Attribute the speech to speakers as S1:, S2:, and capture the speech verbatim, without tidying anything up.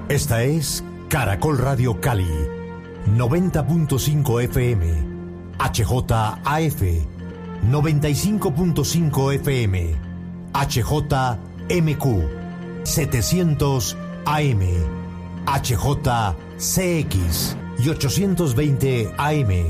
S1: Esta es Caracol Radio Cali, noventa punto cinco F M, H J A F, noventa y cinco punto cinco F M, H J M Q, setecientos A M, H J C X y ochocientos veinte A M.